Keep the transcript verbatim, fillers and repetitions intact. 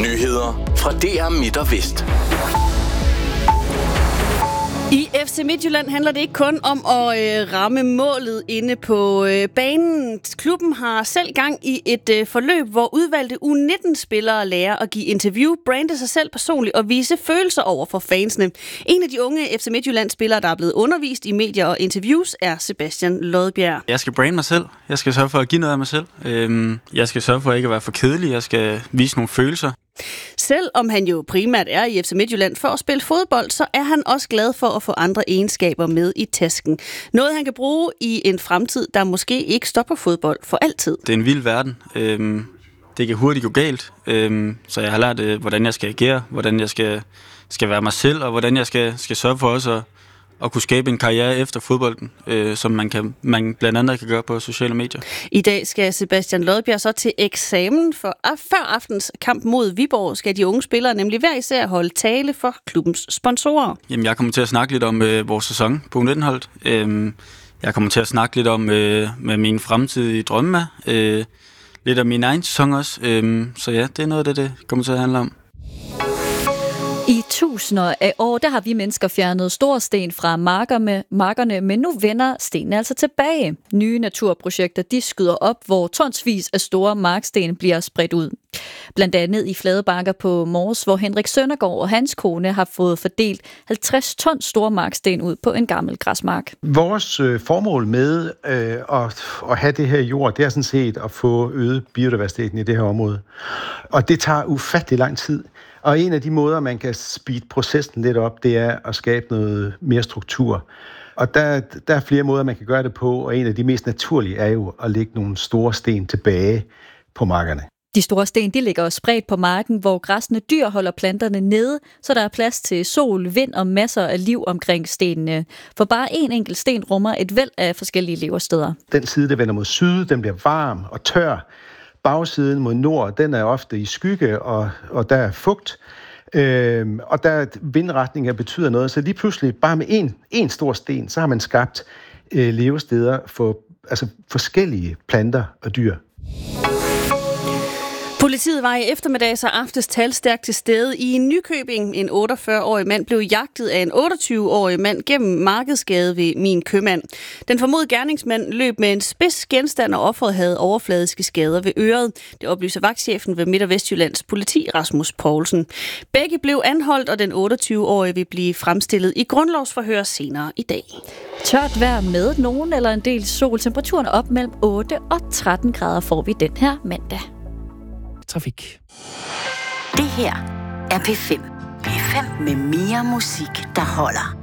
Nyheder fra D R Midt og Vest. I F C Midtjylland handler det ikke kun om at øh, ramme målet inde på øh, banen. Klubben har selv gang i et øh, forløb, hvor udvalgte U nitten-spillere lærer at give interview, brande sig selv personligt og vise følelser over for fansene. En af de unge F C Midtjylland-spillere, der er blevet undervist i medier og interviews, er Sebastian Lodbjerg. Jeg skal brande mig selv. Jeg skal sørge for at give noget af mig selv. Øhm, jeg skal sørge for at ikke at være for kedelig. Jeg skal vise nogle følelser. Selvom han jo primært er i F C Midtjylland for at spille fodbold, så er han også glad for at få andre egenskaber med i tasken. Noget han kan bruge i en fremtid, der måske ikke stopper fodbold for altid. Det er en vild verden. Øhm, det kan hurtigt gå galt. Øhm, så jeg har lært, øh, hvordan jeg skal agere, hvordan jeg skal, skal være mig selv, og hvordan jeg skal, skal sørge for også at at kunne skabe en karriere efter fodbolden, øh, som man, kan, man blandt andet kan gøre på sociale medier. I dag skal Sebastian Lodbjerg så til eksamen, for før aftens kamp mod Viborg skal de unge spillere nemlig hver især holde tale for klubbens sponsorer. Jamen, jeg kommer til at snakke lidt om øh, vores sæson på U nitten-holdet. Øh, jeg kommer til at snakke lidt om øh, med min fremtidige drømme, øh, lidt om min egen sæson også. Øh, så ja, det er noget af det, det kommer til at handle om. I tusinder af år, der har vi mennesker fjernet store sten fra markerne, markerne, men nu vender stenene altså tilbage. Nye naturprojekter, de skyder op, hvor tonsvis af store marksten bliver spredt ud. Blandt andet i Fladebakker på Mors, hvor Henrik Søndergaard og hans kone har fået fordelt halvtreds ton store marksten ud på en gammel græsmark. Vores øh, formål med øh, at, at have det her jord, det er sådan set at få øget biodiversiteten i det her område. Og det tager ufattelig lang tid. Og en af de måder, man kan speede processen lidt op, det er at skabe noget mere struktur. Og der, der er flere måder, man kan gøre det på, og en af de mest naturlige er jo at lægge nogle store sten tilbage på markerne. De store sten, de ligger spredt på marken, hvor græssende dyr holder planterne nede, så der er plads til sol, vind og masser af liv omkring stenene. For bare en enkelt sten rummer et væld af forskellige levesteder. Den side, der vender mod syd, den bliver varm og tør. Bagsiden mod nord, den er ofte i skygge, og, og der er fugt. Øhm, og der vindretninger betyder noget, så lige pludselig bare med en, en stor sten, så har man skabt øh, levesteder for altså forskellige planter og dyr. Politiet var i eftermiddags og aftes talstærkt til stede i Nykøbing. En otteogfyrre-årig mand blev jagtet af en otteogtyve-årig mand gennem Markedsgade ved Min Købmand. Den formodede gerningsmand løb med en spids genstand, og offeret havde overfladiske skader ved øret. Det oplyser vagtchefen ved Midt- og Vestjyllands politi, Rasmus Poulsen. Begge blev anholdt, og den otteogtyve-årige vil blive fremstillet i grundlovsforhør senere i dag. Tørt vejr med nogen eller en del sol. Temperaturen op mellem otte og tretten grader får vi den her mandag. Trafik. Det her er P fem. P fem med mere musik, der holder.